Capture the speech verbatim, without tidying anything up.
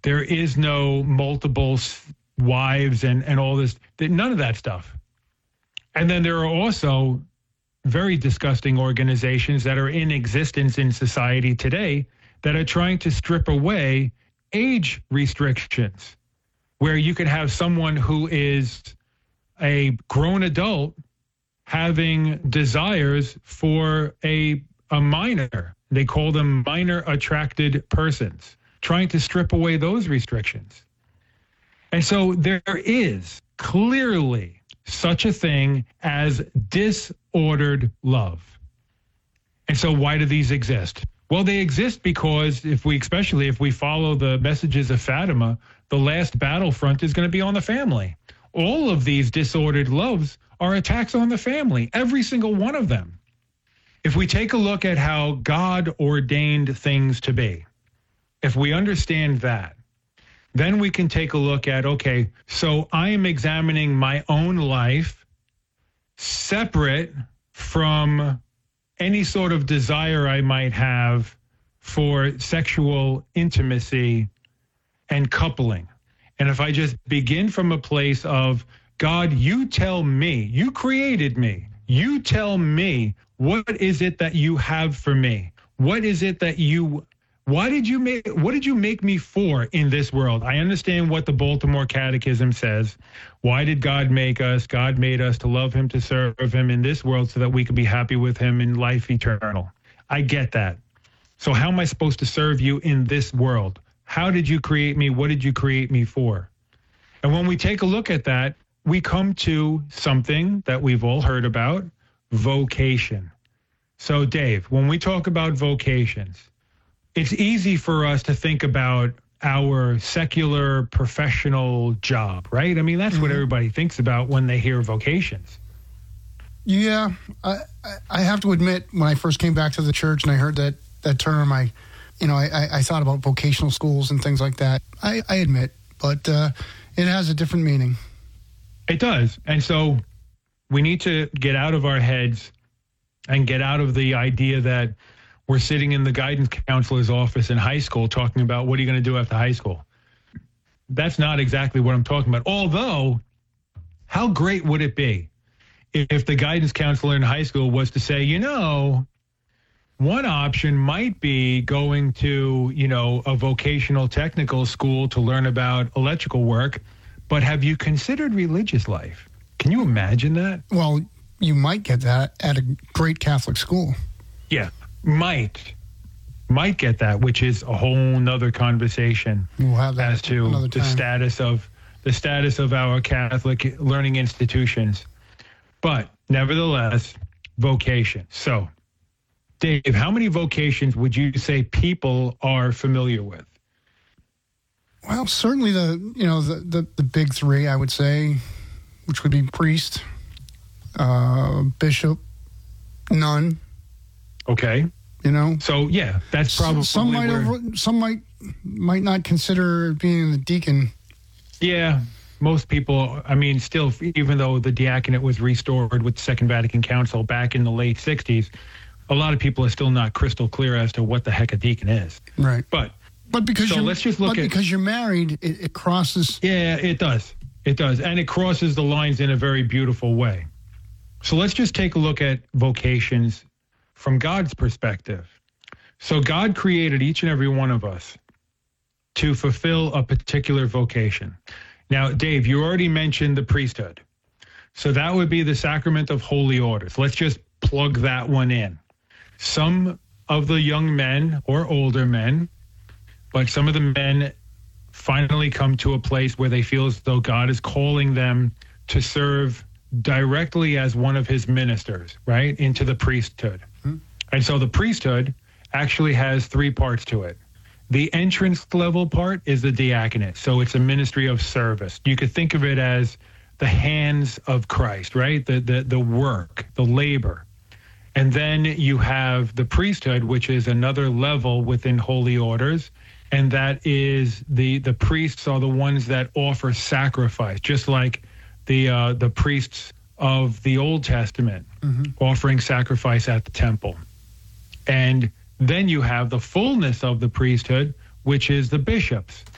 There is no multiple s- wives and, and all this, none of that stuff. And then there are also very disgusting organizations that are in existence in society today that are trying to strip away age restrictions, where you could have someone who is a grown adult having desires for a, a minor. They call them minor attracted persons, trying to strip away those restrictions. And so there is clearly such a thing as disordered love. And so why do these exist? Well, they exist because if we, especially if we follow the messages of Fatima, the last battlefront is going to be on the family. All of these disordered loves are attacks on the family, every single one of them. If we take a look at how God ordained things to be, if we understand that, then we can take a look at, okay, so I am examining my own life separate from any sort of desire I might have for sexual intimacy and coupling. And if I just begin from a place of, God, you tell me, you created me, you tell me, what is it that you have for me? What is it that you, why did you make, what did you make me for in this world? I understand what the Baltimore Catechism says. Why did God make us? God made us to love him, to serve him in this world so that we could be happy with him in life eternal. I get that. So how am I supposed to serve you in this world? How did you create me? What did you create me for? And when we take a look at that, we come to something that we've all heard about, vocation. So Dave, when we talk about vocations, it's easy for us to think about our secular professional job, right? I mean, that's mm-hmm. what everybody thinks about when they hear vocations. Yeah, I, I have to admit, when I first came back to the church and I heard that, that term, I, you know, I, I thought about vocational schools and things like that. I, I admit, but uh, it has a different meaning. It does. And so we need to get out of our heads and get out of the idea that we're sitting in the guidance counselor's office in high school talking about what are you going to do after high school. That's not exactly what I'm talking about. Although, how great would it be if the guidance counselor in high school was to say, you know, one option might be going to, you know, a vocational technical school to learn about electrical work, but have you considered religious life? Can you imagine that? Well, you might get that at a great Catholic school. Yeah, might. Might get that, which is a whole nother conversation we'll have that as to the status of the status of our Catholic learning institutions. But nevertheless, vocation. So, Dave, how many vocations would you say people are familiar with? Well, certainly the you know the, the, the big three, I would say, which would be priest, uh, bishop, nun. Okay. You know. So yeah, that's probably some might where, over, some might might not consider being the deacon. Yeah, most people. I mean, still, even though the diaconate was restored with the Second Vatican Council back in the late sixties, a lot of people are still not crystal clear as to what the heck a deacon is. Right. But but because so you're, let's just look but at because you're married, it, it crosses. Yeah, it does. It does, and it crosses the lines in a very beautiful way. So let's just take a look at vocations from God's perspective. So God created each and every one of us to fulfill a particular vocation. Now, Dave, you already mentioned the priesthood. So that would be the sacrament of holy orders. Let's just plug that one in. Some of the young men or older men, but some of the men finally come to a place where they feel as though God is calling them to serve directly as one of his ministers, right, into the priesthood. Mm-hmm. And so the priesthood actually has three parts to it. The entrance level part is the diaconate. So it's a ministry of service. You could think of it as the hands of Christ, right? The, the, the work, the labor. And then you have the priesthood, which is another level within holy orders. And that is the, the priests are the ones that offer sacrifice, just like the, uh, the priests of the Old Testament, mm-hmm. offering sacrifice at the temple. And then you have the fullness of the priesthood, which is the bishops.